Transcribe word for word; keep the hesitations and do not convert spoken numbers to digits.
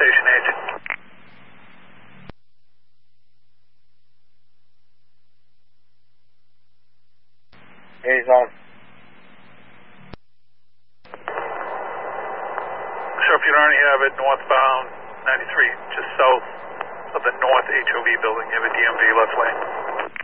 station agent. He's on. Sheriff Peter Arnie, you have it northbound ninety-three, just south of the north H O V building. You have a D M V left lane.